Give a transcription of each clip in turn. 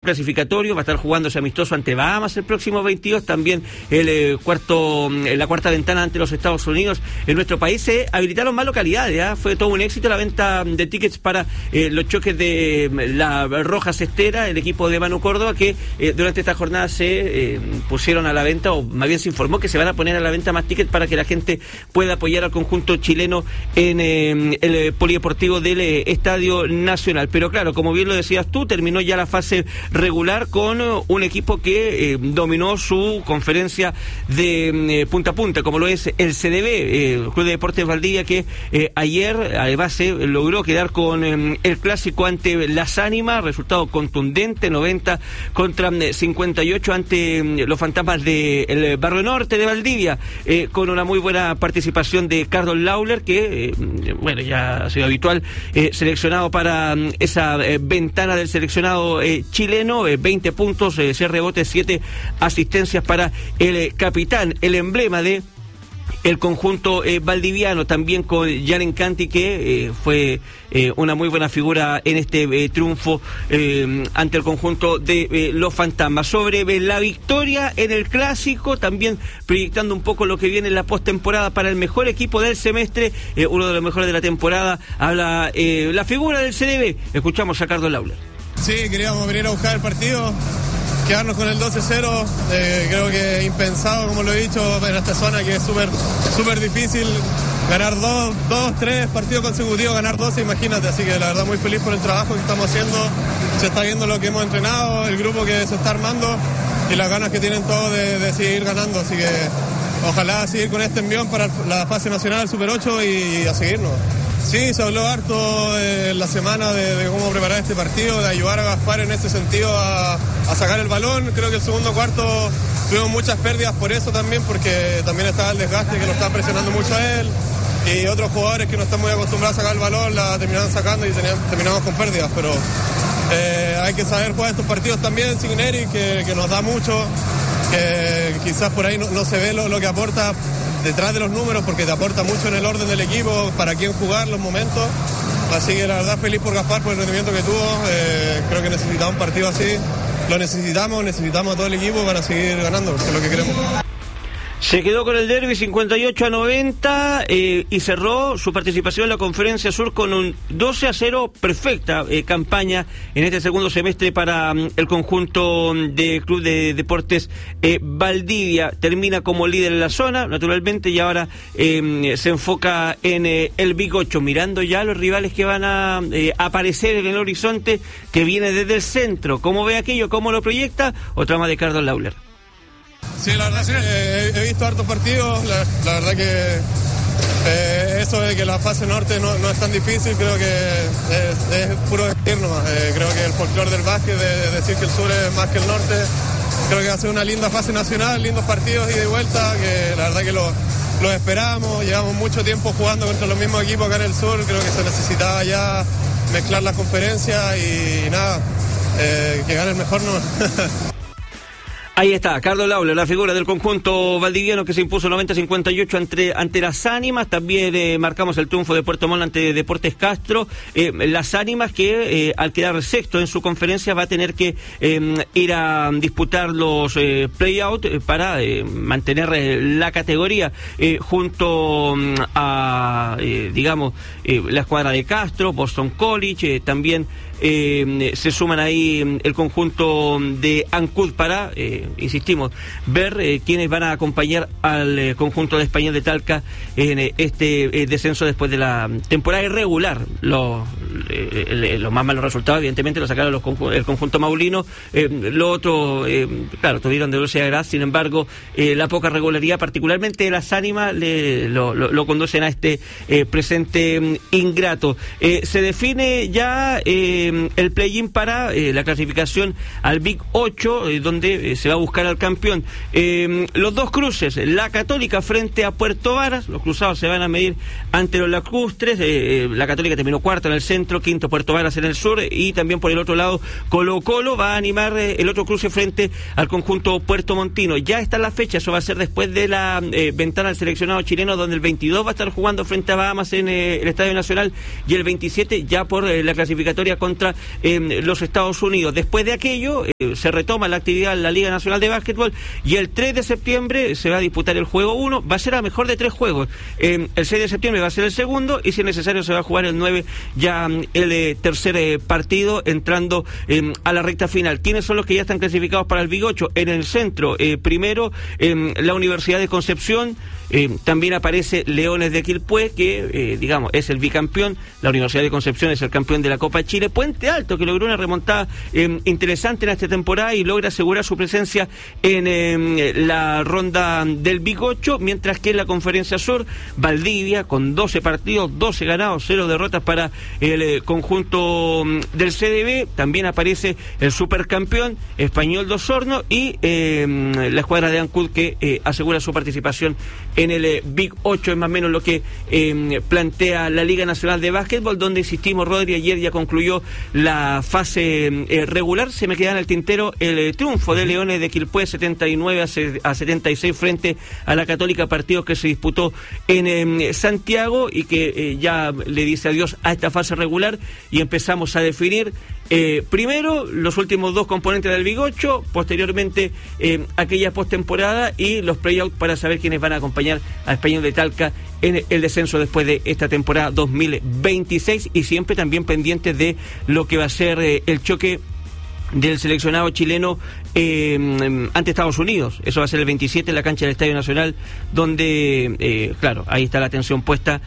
clasificatorio, va a estar jugándose amistoso ante Bahamas el próximo 22, también la cuarta ventana ante los Estados Unidos. En nuestro país se habilitaron más localidades, ¿eh? Fue todo un éxito la venta de tickets para los choques de la Roja Cestera, el equipo de Manu Córdoba, que durante esta jornada se pusieron a la venta, o más bien se informó que se van a poner a la venta más tickets para que la gente pueda apoyar al conjunto chileno en el polideportivo del Estadio Nacional. Pero claro, como bien lo decías tú, terminó ya la fase regular con un equipo que dominó su conferencia de punta a punta, como lo es el CDB, el Club de Deportes Valdivia, que ayer además se logró quedar con el clásico ante Las Ánimas, resultado contundente, 90 contra 58 ante los fantasmas del Barrio Norte de Valdivia, con una muy buena participación de Carlos Lauler, que bueno, ya ha sido habitual, seleccionado para esa ventana del seleccionado chileno, 20 puntos, 6 rebotes, 7 asistencias para el capitán, el emblema de el conjunto valdiviano, también con Jaren Canti, que fue una muy buena figura en este triunfo ante el conjunto de los fantasmas. Sobre la victoria en el clásico, también proyectando un poco lo que viene en la postemporada para el mejor equipo del semestre, uno de los mejores de la temporada, habla la figura del CDB. Escuchamos a Carlos Lauler. Sí, queríamos venir a buscar el partido, quedarnos con el 12-0, creo que impensado, como lo he dicho, en esta zona que es súper difícil ganar 3 partidos consecutivos, ganar 12, imagínate, así que la verdad muy feliz por el trabajo que estamos haciendo, se está viendo lo que hemos entrenado, el grupo que se está armando y las ganas que tienen todos de seguir ganando, así que ojalá seguir con este envión para la fase nacional del Super 8 y a seguirnos. Sí, se habló harto en la semana de cómo preparar este partido, de ayudar a Gaspar en ese sentido a sacar el balón. Creo que el segundo cuarto tuvimos muchas pérdidas por eso también, porque también estaba el desgaste que lo está presionando mucho a él, y otros jugadores que no están muy acostumbrados a sacar el balón la terminaron sacando y terminamos con pérdidas, pero hay que saber jugar estos partidos también sin Eric, que nos da mucho, que quizás por ahí no se ve lo que aporta detrás de los números, porque te aporta mucho en el orden del equipo, para quién jugar, los momentos. Así que la verdad feliz por Gaspar, por el rendimiento que tuvo. Creo que necesitamos un partido así, lo necesitamos a todo el equipo para seguir ganando, que es lo que queremos. Se quedó con el derbi 58-90 y cerró su participación en la Conferencia Sur con un 12-0, perfecta campaña en este segundo semestre para el conjunto de Club de Deportes Valdivia. Termina como líder en la zona, naturalmente, y ahora se enfoca en el Big 8, mirando ya los rivales que van a aparecer en el horizonte, que viene desde el centro. ¿Cómo ve aquello? ¿Cómo lo proyecta? Otra más de Carlos Lauler. Sí, la verdad que he visto hartos partidos, la verdad que eso de que la fase norte no es tan difícil, creo que es puro decir nomás. Creo que el folclore del básquet, de decir que el sur es más que el norte, creo que va a ser una linda fase nacional, lindos partidos ida y vuelta, que la verdad que lo esperamos, llevamos mucho tiempo jugando contra los mismos equipos acá en el sur, creo que se necesitaba ya mezclar las conferencias y nada, que gane el mejor no. Ahí está, Carlos Lauler, la figura del conjunto valdiviano que se impuso 90-58 ante Las Ánimas. También marcamos el triunfo de Puerto Montt ante Deportes Castro. Las Ánimas que al quedar sexto en su conferencia va a tener que ir a disputar los play-out para mantener la categoría junto a, la escuadra de Castro, Boston College, también se suman ahí el conjunto de Ancud para, insistimos, ver quiénes van a acompañar al conjunto de Español de Talca en este descenso después de la temporada irregular. Los más malos resultados, evidentemente, lo sacaron el conjunto maulino. Lo otro, claro, tuvieron de dulce agradable, sin embargo, la poca regularidad, particularmente de Las Ánimas, lo conducen a este presente ingrato. Se define ya el play-in para la clasificación al Big 8, donde se va a buscar al campeón. Los dos cruces, la Católica frente a Puerto Varas, los cruzados se van a medir ante los lacustres. La Católica terminó cuarto en el centro, quinto Puerto Varas en el sur, y también por el otro lado Colo Colo va a animar el otro cruce frente al conjunto puertomontino. Ya está la fecha, eso va a ser después de la ventana del seleccionado chileno, donde el 22 va a estar jugando frente a Bahamas en el Estadio Nacional, y el 27 ya por la clasificatoria contra contra los Estados Unidos. Después de aquello, se retoma la actividad en la Liga Nacional de Básquetbol y el 3 de septiembre se va a disputar el juego 1. Va a ser a mejor de 3 juegos. El 6 de septiembre va a ser el segundo y si es necesario se va a jugar el 9 ya el tercer partido, entrando a la recta final. ¿Quiénes son los que ya están clasificados para el Big 8? En el centro, primero, la Universidad de Concepción. También aparece Leones de Quilpué, que digamos es el bicampeón. La Universidad de Concepción es el campeón de la Copa de Chile. Puente Alto, que logró una remontada interesante en esta temporada y logra asegurar su presencia en la ronda del Big 8, mientras que en la Conferencia Sur, Valdivia, con 12 partidos, 12 ganados, 0 derrotas para el conjunto del CDB. También aparece el supercampeón Español de Osorno y la escuadra de Ancud, que asegura su participación en el Big 8, es más o menos lo que plantea la Liga Nacional de Básquetbol, donde insistimos, Rodri, ayer ya concluyó la fase regular. Se me queda en el tintero el triunfo de Leones de Quilpué, 79 a 76 frente a la Católica, partido que se disputó en Santiago y que ya le dice adiós a esta fase regular y empezamos a definir primero los últimos 2 componentes del Big 8, posteriormente aquella postemporada y los play-outs para saber quiénes van a acompañar a Español de Talca en el descenso después de esta temporada 2026 y siempre también pendientes de lo que va a ser el choque del seleccionado chileno ante Estados Unidos. Eso va a ser el 27 en la cancha del Estadio Nacional, donde, claro, ahí está la atención puesta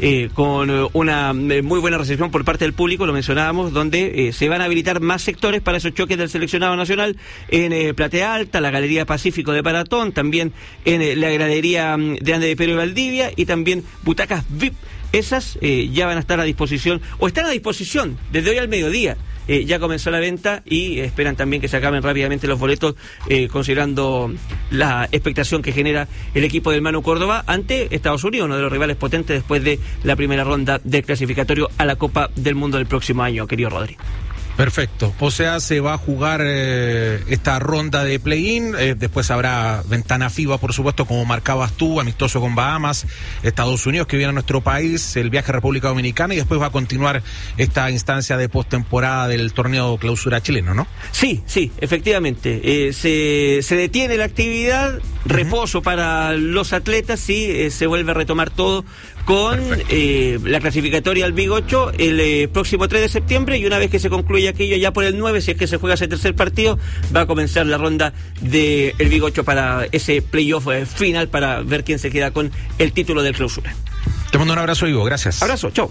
con una muy buena recepción por parte del público, lo mencionábamos, donde se van a habilitar más sectores para esos choques del seleccionado nacional en Platea Alta, la Galería Pacífico de Paratón, también en la gradería de Ande de Pero y Valdivia y también butacas VIP. Esas ya van a estar a disposición, o están a disposición desde hoy al mediodía. Ya comenzó la venta y esperan también que se acaben rápidamente los boletos, considerando la expectación que genera el equipo del Manu Córdoba ante Estados Unidos, uno de los rivales potentes después de la primera ronda del clasificatorio a la Copa del Mundo del próximo año, querido Rodri. Perfecto, o sea, se va a jugar esta ronda de play-in, después habrá ventana FIBA, por supuesto, como marcabas tú, amistoso con Bahamas, Estados Unidos, que viene a nuestro país, el viaje a República Dominicana, y después va a continuar esta instancia de postemporada del torneo clausura chileno, ¿no? Sí, efectivamente, se detiene la actividad, reposo para los atletas y se vuelve a retomar todo con la clasificatoria al Big 8 el próximo 3 de septiembre y una vez que se concluya aquello ya por el 9, si es que se juega ese tercer partido, va a comenzar la ronda del Big 8 para ese playoff final para ver quién se queda con el título del clausura. Te mando un abrazo, Ivo, gracias. Abrazo, chao.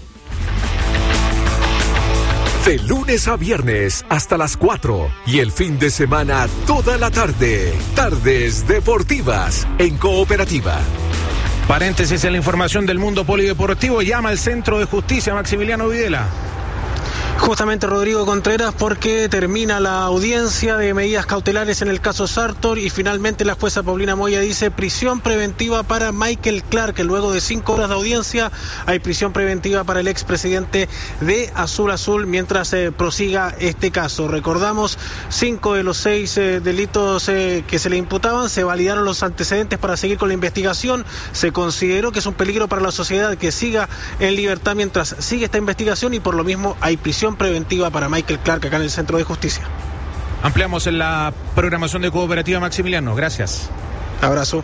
De lunes a viernes hasta las 4 y el fin de semana toda la tarde. Tardes Deportivas en Cooperativa. Paréntesis en la información del mundo polideportivo. Llama al Centro de Justicia Maximiliano Videla. Justamente Rodrigo Contreras, porque termina la audiencia de medidas cautelares en el caso Sartor y finalmente la jueza Paulina Moya dice prisión preventiva para Michael Clark. Luego de 5 horas de audiencia hay prisión preventiva para el expresidente de Azul Azul mientras prosiga este caso. Recordamos, 5 de los 6 delitos que se le imputaban, se validaron los antecedentes para seguir con la investigación. Se consideró que es un peligro para la sociedad que siga en libertad mientras sigue esta investigación y por lo mismo hay prisión preventiva para Michael Clark acá en el Centro de Justicia. Ampliamos en la programación de Cooperativa Maximiliano. Gracias. Abrazo.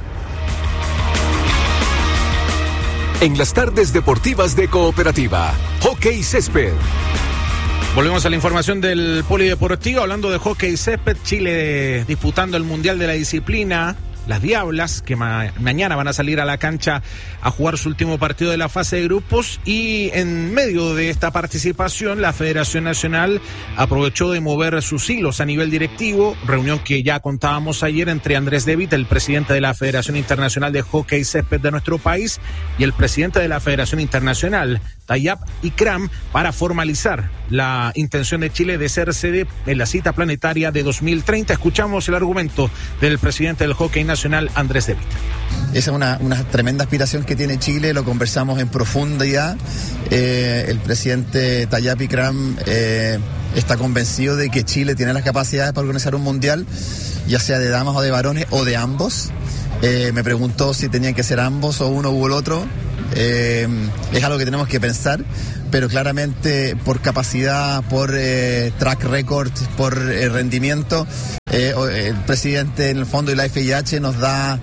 En las tardes deportivas de Cooperativa, hockey césped. Volvemos a la información del polideportivo, hablando de hockey césped. Chile disputando el Mundial de la disciplina. Las Diablas, que mañana van a salir a la cancha a jugar su último partido de la fase de grupos, y en medio de esta participación la Federación Nacional aprovechó de mover sus hilos a nivel directivo, reunión que ya contábamos ayer entre Andrés Devitt, el presidente de la Federación Internacional de Hockey Césped de nuestro país, y el presidente de la Federación Internacional, Tayyip Ikram, para formalizar la intención de Chile de ser sede en la cita planetaria de 2030. Escuchamos el argumento del presidente del Hockey Nacional, Andrés Devitt. Esa es una tremenda aspiración que tiene Chile, lo conversamos en profundidad. El presidente Tayyip Ikram está convencido de que Chile tiene las capacidades para organizar un mundial, ya sea de damas o de varones o de ambos. Me preguntó si tenían que ser ambos o uno u el otro. es algo que tenemos que pensar, pero claramente por capacidad, por track record, por rendimiento, el presidente en el fondo y la FIH nos da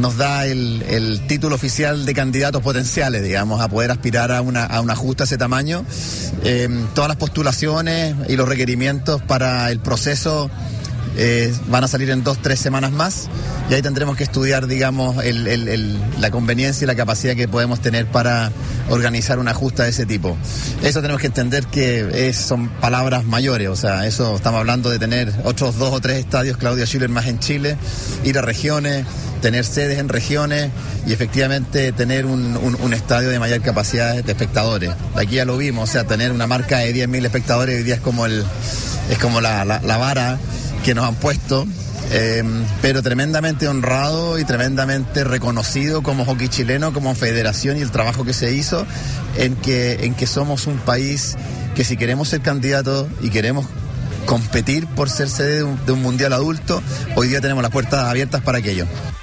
el título oficial de candidatos potenciales, digamos, a poder aspirar a una justa de ese tamaño. Todas las postulaciones y los requerimientos para el proceso van a salir en 2-3 semanas más, y ahí tendremos que estudiar, digamos, la conveniencia y la capacidad que podemos tener para organizar una justa de ese tipo. Eso tenemos que entender que son palabras mayores, o sea, eso estamos hablando de tener otros 2 o 3 estadios Claudia Schiller más en Chile, ir a regiones, tener sedes en regiones y efectivamente tener un estadio de mayor capacidad de espectadores. Aquí ya lo vimos, o sea, tener una marca de 10.000 espectadores hoy día es como la vara que nos han puesto, pero tremendamente honrado y tremendamente reconocido como hockey chileno, como federación, y el trabajo que se hizo en que somos un país que, si queremos ser candidatos y queremos competir por ser sede de un mundial adulto, hoy día tenemos las puertas abiertas para aquello.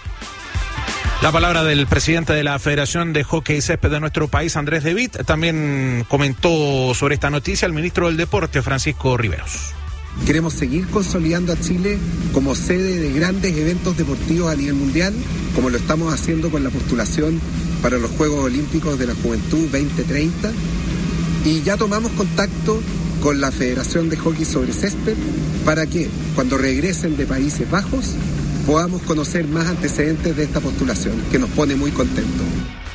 La palabra del presidente de la Federación de Hockey y Césped de nuestro país, Andrés De Witt. También comentó sobre esta noticia el ministro del Deporte, Francisco Riveros. Queremos seguir consolidando a Chile como sede de grandes eventos deportivos a nivel mundial, como lo estamos haciendo con la postulación para los Juegos Olímpicos de la Juventud 2030. Y ya tomamos contacto con la Federación de Hockey sobre Césped para que, cuando regresen de Países Bajos, podamos conocer más antecedentes de esta postulación, que nos pone muy contentos.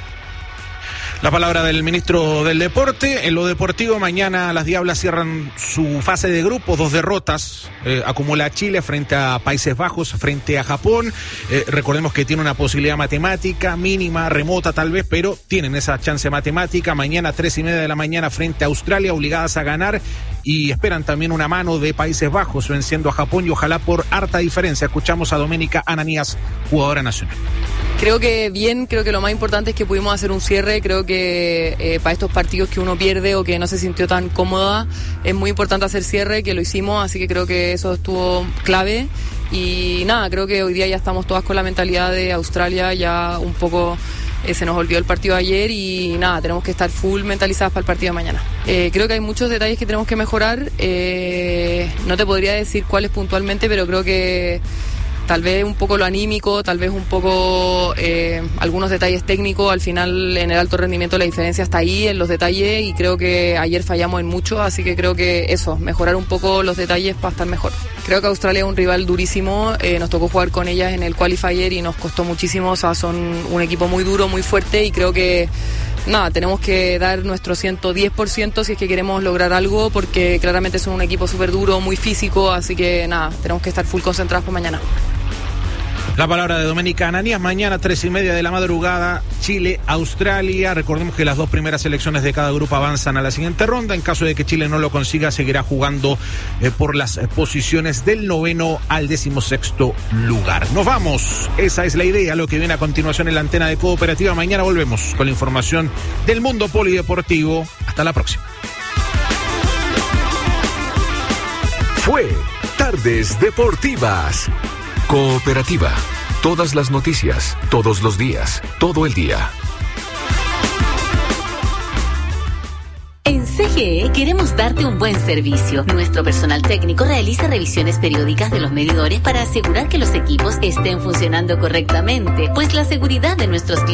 La palabra del ministro del Deporte. En lo deportivo, mañana las Diablas cierran su fase de grupos, 2 derrotas. Acumula Chile frente a Países Bajos, frente a Japón. Recordemos que tiene una posibilidad matemática, mínima, remota tal vez, pero tienen esa chance matemática. Mañana 3:30 de la mañana frente a Australia, obligadas a ganar, y esperan también una mano de Países Bajos venciendo a Japón, y ojalá por harta diferencia. Escuchamos a Doménica Ananías, jugadora nacional. Creo que lo más importante es que pudimos hacer un cierre. Creo que para estos partidos que uno pierde o que no se sintió tan cómoda, es muy importante hacer cierre, que lo hicimos, así que creo que eso estuvo clave. Y nada, creo que hoy día ya estamos todas con la mentalidad de Australia, ya un poco se nos olvidó el partido de ayer y nada, tenemos que estar full mentalizadas para el partido de mañana. Creo que hay muchos detalles que tenemos que mejorar, no te podría decir cuáles puntualmente, pero creo que tal vez un poco lo anímico, tal vez un poco algunos detalles técnicos. Al final, en el alto rendimiento la diferencia está ahí, en los detalles, y creo que ayer fallamos en mucho, así que creo que eso, mejorar un poco los detalles para estar mejor. Creo que Australia es un rival durísimo, nos tocó jugar con ellas en el qualifier y nos costó muchísimo, o sea, son un equipo muy duro, muy fuerte, y creo que nada, tenemos que dar nuestro 110% si es que queremos lograr algo, porque claramente son un equipo súper duro, muy físico, así que nada, tenemos que estar full concentrados para mañana. La palabra de Doménica Ananías. Mañana 3:30 de la madrugada, Chile-Australia. Recordemos que las 2 primeras selecciones de cada grupo avanzan a la siguiente ronda. En caso de que Chile no lo consiga, seguirá jugando por las posiciones del 9º al 16º lugar. Nos vamos. Esa es la idea, lo que viene a continuación en la antena de Cooperativa. Mañana volvemos con la información del mundo polideportivo. Hasta la próxima. Fue Tardes Deportivas. Cooperativa. Todas las noticias, todos los días, todo el día. En CGE queremos darte un buen servicio. Nuestro personal técnico realiza revisiones periódicas de los medidores para asegurar que los equipos estén funcionando correctamente, pues la seguridad de nuestros clientes